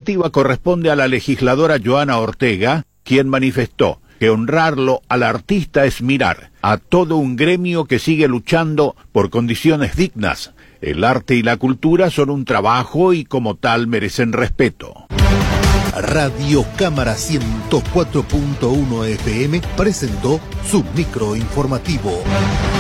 iniciativa corresponde a la legisladora Joana Ortega, quien manifestó que honrarlo al artista es mirar a todo un gremio que sigue luchando por condiciones dignas. El arte y la cultura son un trabajo y como tal merecen respeto. Radio Cámara 104.1 FM presentó su micro informativo.